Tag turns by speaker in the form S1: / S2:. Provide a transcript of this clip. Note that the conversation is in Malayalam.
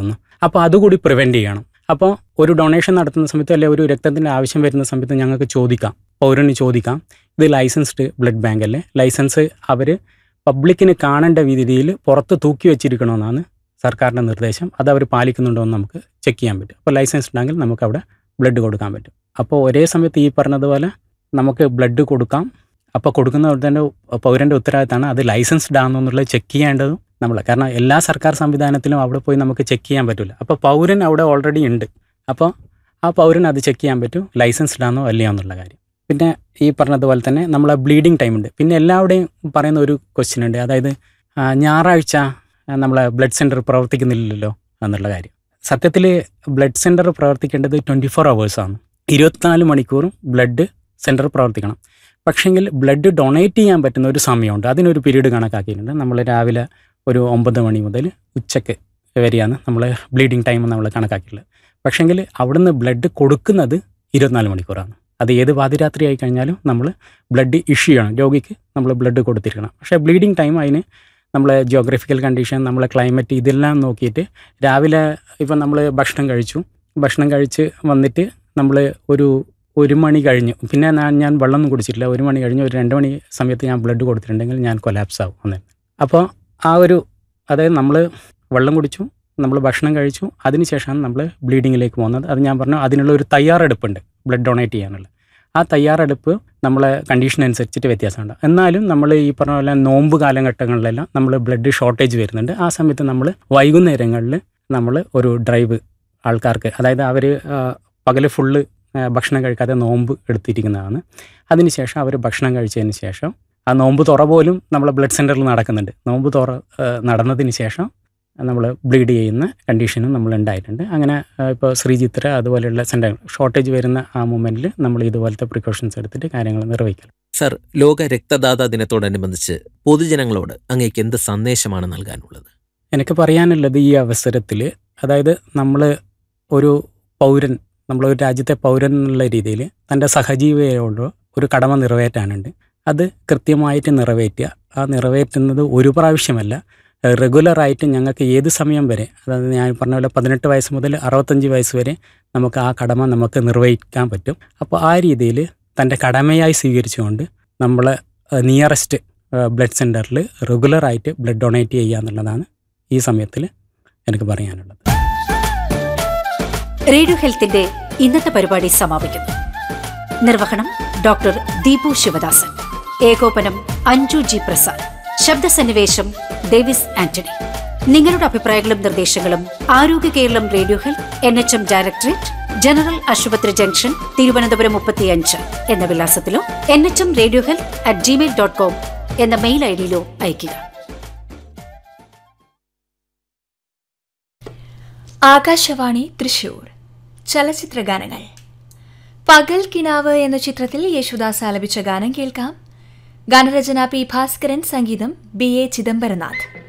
S1: ഉണ്ടാകുന്നു. അപ്പോൾ അതുകൂടി പ്രിവെൻറ്റ് ചെയ്യണം. അപ്പോൾ ഒരു ഡൊണേഷൻ നടത്തുന്ന സമയത്ത് അല്ലെങ്കിൽ ഒരു രക്തത്തിൻ്റെ ആവശ്യം വരുന്ന സമയത്ത് ഞങ്ങൾക്ക് ചോദിക്കാം, പൗരന് ചോദിക്കാം, ഇത് ലൈസൻസ്ഡ് ബ്ലഡ് ബാങ്ക് അല്ലേ, ലൈസൻസ് അവർ പബ്ലിക്കിന് കാണേണ്ട രീതിയിൽ പുറത്ത് തൂക്കി വെച്ചിരിക്കണമെന്നാണ് സർക്കാരിൻ്റെ നിർദ്ദേശം. അത് അവർ പാലിക്കുന്നുണ്ടോ എന്ന് നമുക്ക് ചെക്ക് ചെയ്യാൻ പറ്റും. അപ്പോൾ ലൈസൻസ് ഉണ്ടെങ്കിൽ നമുക്ക് അവിടെ ബ്ലഡ് കൊടുക്കാൻ പറ്റും. അപ്പോൾ ഒരേ സമയത്ത് ഈ പറഞ്ഞതുപോലെ നമുക്ക് ബ്ലഡ് കൊടുക്കാം. അപ്പോൾ കൊടുക്കുന്നവരുടെ പൗരൻ്റെ ഉത്തരവാദിത്തമാണ് അത് ലൈസൻസ്ഡ് ആണോ എന്നുള്ളത് ചെക്ക് ചെയ്യേണ്ടതും നമ്മൾ. കാരണം എല്ലാ സർക്കാർ സംവിധാനത്തിലും അവിടെ പോയി നമുക്ക് ചെക്ക് ചെയ്യാൻ പറ്റില്ല. അപ്പോൾ പൗരൻ അവിടെ ഓൾറെഡി ഉണ്ട്. അപ്പോൾ ആ പൗരൻ അത് ചെക്ക് ചെയ്യാൻ പറ്റും ലൈസൻസ്ഡ് ആണോ അല്ലയോ എന്നുള്ള കാര്യം. പിന്നെ ഈ പറഞ്ഞതുപോലെ തന്നെ നമ്മളെ ബ്ലീഡിങ് ടൈം ഉണ്ട്. പിന്നെ എല്ലാവരുടെയും പറയുന്ന ഒരു ക്വസ്റ്റ്യൻ ഉണ്ട്, അതായത് ഞായറാഴ്ച നമ്മളെ ബ്ലഡ് സെൻറ്റർ പ്രവർത്തിക്കുന്നില്ലല്ലോ എന്നുള്ള കാര്യം. സത്യത്തിൽ ബ്ലഡ് സെൻറ്റർ പ്രവർത്തിക്കേണ്ടത് 24 hours 24 മണിക്കൂറും ബ്ലഡ് സെൻറ്റർ പ്രവർത്തിക്കണം. പക്ഷേങ്കിൽ ബ്ലഡ് ഡൊണേറ്റ് ചെയ്യാൻ പറ്റുന്ന ഒരു സമയമുണ്ട്, അതിനൊരു പീരീഡ് കണക്കാക്കിയിട്ടുണ്ട്. നമ്മൾ രാവിലെ ഒരു 9 മണി മുതൽ ഉച്ചയ്ക്ക് വരെയാണ് നമ്മൾ ബ്ലീഡിങ് ടൈം നമ്മൾ കണക്കാക്കിയിട്ടുള്ളത്. പക്ഷേങ്കിൽ അവിടുന്ന് ബ്ലഡ് കൊടുക്കുന്നത് 24 മണിക്കൂറാണ്. അത് ഏത് പാതിരാത്രി ആയി കഴിഞ്ഞാലും നമ്മൾ ബ്ലഡ് ഇഷ്യൂ ചെയ്യണം, രോഗിക്ക് നമ്മൾ ബ്ലഡ് കൊടുത്തിരിക്കണം. പക്ഷേ ബ്ലീഡിങ് ടൈം അതിന് നമ്മളെ ജിയോഗ്രഫിക്കൽ കണ്ടീഷൻ, നമ്മളെ ക്ലൈമറ്റ് ഇതെല്ലാം നോക്കിയിട്ട് രാവിലെ ഇപ്പം നമ്മൾ ഭക്ഷണം കഴിച്ച് വന്നിട്ട് നമ്മൾ ഒരു 1 മണി കഴിഞ്ഞു, പിന്നെ ഞാൻ വെള്ളമൊന്നും കുടിച്ചിട്ടില്ല, 1 മണി കഴിഞ്ഞ് ഒരു 2 മണി സമയത്ത് ഞാൻ ബ്ലഡ് കൊടുത്തിട്ടുണ്ടെങ്കിൽ ഞാൻ കൊലാപ്സ് ആവും അന്നേ. അപ്പോൾ അതായത് നമ്മൾ വെള്ളം കുടിച്ചു, നമ്മൾ ഭക്ഷണം കഴിച്ചു, അതിനുശേഷമാണ് നമ്മൾ ബ്ലീഡിങ്ങിലേക്ക് പോകുന്നത്. അത് ഞാൻ പറഞ്ഞു, അതിനുള്ള ഒരു തയ്യാറെടുപ്പുണ്ട് ബ്ലഡ് ഡൊണേറ്റ് ചെയ്യാനുള്ള. ആ തയ്യാറെടുപ്പ് നമ്മളെ കണ്ടീഷൻ അനുസരിച്ചിട്ട് വ്യത്യാസമുണ്ട്. എന്നാലും നമ്മൾ ഈ പറഞ്ഞ പോലെ നോമ്പ് കാലഘട്ടങ്ങളിലെല്ലാം നമ്മൾ ബ്ലഡ് ഷോർട്ടേജ് വരുന്നുണ്ട്. ആ സമയത്ത് നമ്മൾ വൈകുന്നേരങ്ങളിൽ നമ്മൾ ഒരു ഡ്രൈവ് ആൾക്കാർക്ക്, അതായത് അവർ പകൽ ഫുള്ള് ഭക്ഷണം കഴിക്കാതെ നോമ്പ് എടുത്തിരിക്കുന്നതാണ്. അതിനുശേഷം അവർ ഭക്ഷണം കഴിച്ചതിന് ശേഷം ആ നോമ്പ് തുറ പോലും നമ്മളെ ബ്ലഡ് സെൻറ്ററിൽ നടക്കുന്നുണ്ട്. നോമ്പ് തുറ നടന്നതിന് ശേഷം നമ്മൾ ബ്ലീഡ് ചെയ്യുന്ന കണ്ടീഷനും നമ്മൾ ഉണ്ടായിട്ടുണ്ട്. അങ്ങനെ ഇപ്പോൾ ശ്രീചിത്ര അതുപോലെയുള്ള സെൻറ്റർ ഷോർട്ടേജ് വരുന്ന ആ മൂമെൻറ്റിൽ നമ്മൾ ഇതുപോലത്തെ പ്രിക്കോഷൻസ് എടുത്തിട്ട് കാര്യങ്ങൾ നിർവഹിക്കണം.
S2: സർ, ലോക രക്തദാതാ ദിനത്തോടനുബന്ധിച്ച് പൊതുജനങ്ങളോട് അങ്ങേക്ക് എന്ത് സന്ദേശമാണ് നൽകാനുള്ളത്?
S1: എനിക്ക് പറയാനുള്ളത് ഈ അവസരത്തിൽ, അതായത് നമ്മൾ ഒരു പൗരൻ, നമ്മളൊരു രാജ്യത്തെ പൗരൻ എന്നുള്ള രീതിയിൽ തൻ്റെ സഹജീവിയോട് ഒരു കടമ നിറവേറ്റാനുണ്ട്. അത് കൃത്യമായിട്ട് നിറവേറ്റുക. ആ നിറവേറ്റുന്നത് ഒരു പ്രാവശ്യമല്ല, റെഗുലറായിട്ട് ഞങ്ങൾക്ക് ഏത് സമയം വരെ, അതായത് ഞാൻ പറഞ്ഞ പോലെ 18 വയസ്സ് മുതൽ 65 വയസ്സ് വരെ നമുക്ക് ആ കടമ നമുക്ക് നിർവഹിക്കാൻ പറ്റും. അപ്പോൾ ആ രീതിയിൽ തൻ്റെ കടമയായി സ്വീകരിച്ചുകൊണ്ട് നമ്മൾ നിയറസ്റ്റ് ബ്ലഡ് സെൻറ്ററിൽ റെഗുലറായിട്ട് ബ്ലഡ് ഡൊണേറ്റ് ചെയ്യുക എന്നുള്ളതാണ് ഈ സമയത്തിൽ എനിക്ക് പറയാനുള്ളത്.
S3: റേഡിയോ ഹെൽത്തിന്റെ ഇന്നത്തെ പരിപാടി സമാപിക്കുന്നു. നിർവഹണം ഡോക്ടർ ദീപു ശിവദാസൻ, ഏകോപനം അഞ്ജു ജി പ്രസാദ്, ശബ്ദസന്നിവേശം ഡേവിസ് ആന്റണി. നിങ്ങളുടെ അഭിപ്രായങ്ങളും നിർദ്ദേശങ്ങളും ആരോഗ്യ Keralam radio health NHM directorate, general ആശുപത്രി ജംഗ്ഷൻ, തിരുവനന്തപുരം 35 എന്ന വിലാസത്തിലോ nhmradiohealth@gmail.com എന്ന മെയിൽ ഐഡിയിലോ അയയ്ക്കുക.
S4: ആകാശവാണി തൃശൂർ. ചലച്ചിത്ര ഗാനങ്ങൾ. പകൽ കിനാവ് എന്ന ചിത്രത്തിൽ യേശുദാസ് ആലപിച്ച ഗാനം കേൾക്കാം. ഗാനരചന P. ഭാസ്കരൻ, സംഗീതം BA ചിദംബരനാഥ്.